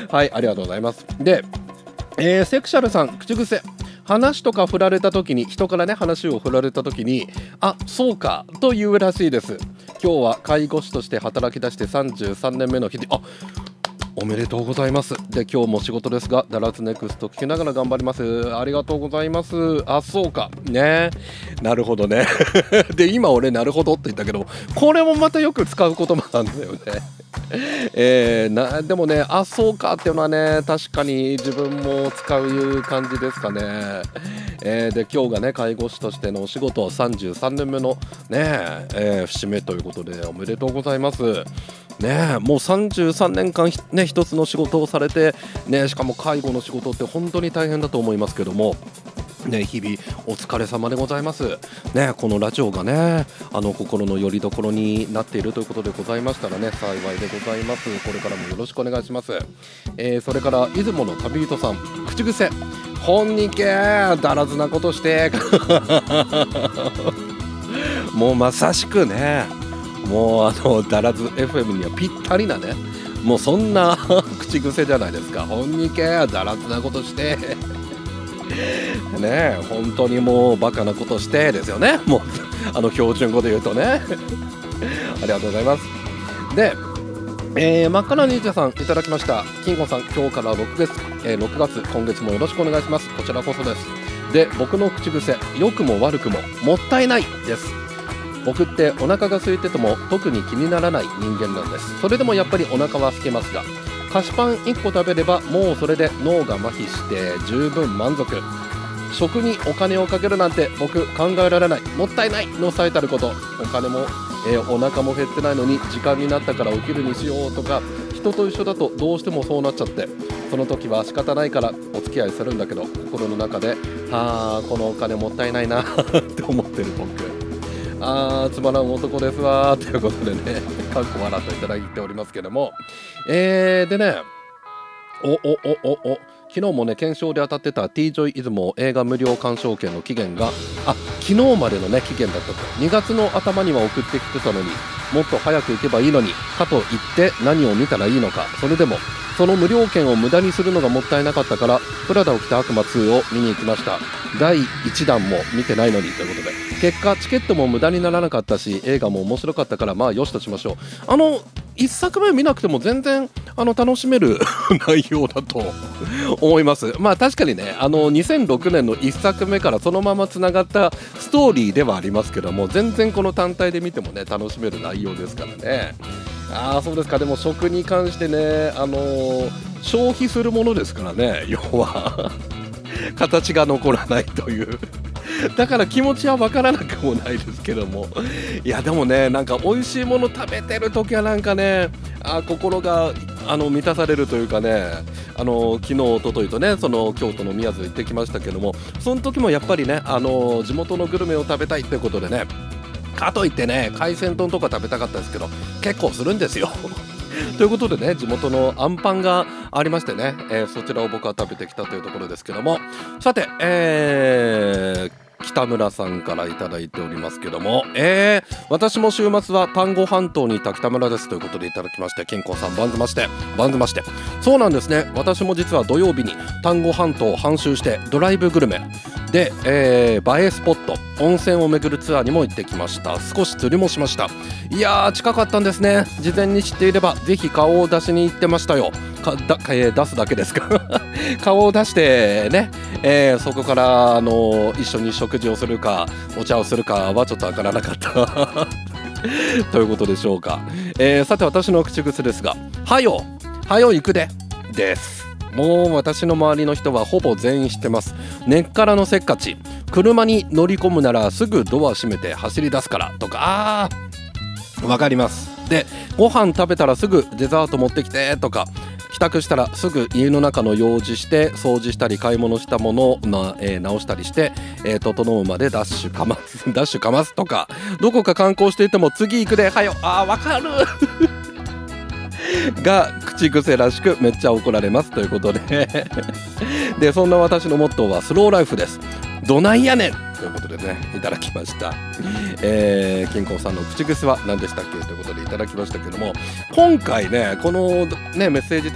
はい、ありがとうございます。で、セクシャルさん、口癖。話とか振られた時に、人からね話を振られた時に、あ、そうかと言うらしいです。今日は介護士として働き出して33年目の日で、あ、おめでとうございます。で、今日も仕事ですが、ダラズネクスト聞きながら頑張ります。ありがとうございます。あ、そうかね、なるほどねで、今俺なるほどって言ったけど、これもまたよく使う言葉なんだよねでもね、あ、そうかっていうのはね、確かに自分も使う感じですかね。で、今日がね介護士としてのお仕事33年目のね、節目ということで、おめでとうございますね。もう33年間ね、一つの仕事をされてね、しかも介護の仕事って本当に大変だと思いますけどもね、日々お疲れ様でございますね。このラジオがね、心の拠り所になっているということでございましたらね、幸いでございます。これからもよろしくお願いします。それから出雲の旅人さん、口癖、ほんにけだらずなことしてもうまさしくね、もうだらず FM にはぴったりなね、もうそんな口癖じゃないですか。ほんにけだらずなことしてね、本当にもうバカなことしてですよね。もう標準語で言うとねありがとうございます。で、真っ赤な忍者さんいただきました。金吾さん、今日から6月、今月もよろしくお願いします。こちらこそです。で、僕の口癖、良くも悪くももったいないです。僕ってお腹が空いてても特に気にならない人間なんです。それでもやっぱりお腹は空けますが、菓子パン1個食べればもうそれで脳が麻痺して十分満足。食にお金をかけるなんて僕考えられない、もったいないの最たること。お金も、お腹も減ってないのに時間になったからお昼にしようとか、人と一緒だとどうしてもそうなっちゃって、その時は仕方ないからお付き合いするんだけど、心の中でこのお金もったいないなって思ってる僕、つまらん男ですわということでね、かっこ笑っていただいておりますけども、でね、昨日もね検証で当たってた T ジョイ出雲映画無料鑑賞券の期限が昨日までのね期限だったと。2月の頭には送ってきてたのに、もっと早く行けばいいのにかと言って何を見たらいいのか。それでもその無料券を無駄にするのがもったいなかったから、プラダを着た悪魔2を見に行きました。第1弾も見てないのにということで、結果チケットも無駄にならなかったし、映画も面白かったから、まあよしとしましょう。1作目見なくても全然楽しめる内容だと思います。まあ確かにね、2006年の1作目からそのままつながったストーリーではありますけども、全然この単体で見てもね楽しめる内容ですからね。そうですか。でも食に関してね、消費するものですからね、要は形が残らないというだから気持ちは分からなくもないですけども、いやでもね、なんか美味しいもの食べてる時はなんかね、心が満たされるというかね、昨日一昨日とね、その京都の宮津行ってきましたけども、その時もやっぱりね、地元のグルメを食べたいということでね、かといってね海鮮丼とか食べたかったですけど結構するんですよということでね、地元のあんパンがありましてね、そちらを僕は食べてきたというところですけども、さて、北村さんからいただいておりますけども、私も週末は丹後半島にいた北村ですということでいただきまして、健康さんバンズまして。そうなんですね。私も実は土曜日に丹後半島を半周してドライブグルメで、映えスポット温泉を巡るツアーにも行ってきました。少し釣りもしました。いやー近かったんですね。事前に知っていればぜひ顔を出しに行ってましたよ。出すだけですか顔を出してね、そこから一緒に食事をするかお茶をするかはちょっとわからなかったということでしょうか。さて私の口癖ですが、はよ行くでです。もう私の周りの人はほぼ全員知ってます。根っからのせっかち、車に乗り込むならすぐドア閉めて走り出すからとか、わかります。で、ご飯食べたらすぐデザート持ってきてとか、帰宅したらすぐ家の中の用事して掃除したり買い物したものを、直したりして、整うまでダッシュかますとか、どこか観光していても次行くではよ、わかるが口癖らしくめっちゃ怒られますということでで、そんな私のモットーはスローライフです。どないやねんということでね、いただきました。金光さんの口癖は何でしたっけということでいただきましたけども、今回ねこのねメッセージ